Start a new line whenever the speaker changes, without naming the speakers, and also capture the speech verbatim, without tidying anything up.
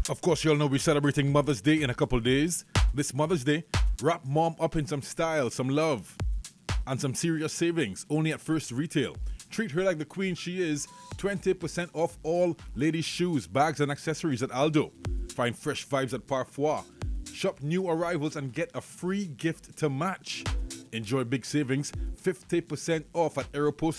Of course, you all know we're celebrating Mother's Day in a couple days. This Mother's Day, wrap mom up in some style, some love, and some serious savings, only at First Retail. Treat her like the queen she is. twenty percent off all ladies' shoes, bags, and accessories at Aldo. Find fresh vibes at Parfois. Shop new arrivals and get a free gift to match. Enjoy big savings, fifty percent off at Aeropost